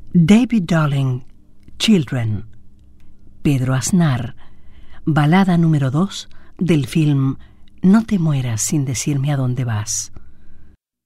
David Darling, Children. Pedro Aznar, balada número 2 del film No te mueras sin decirme a dónde vas.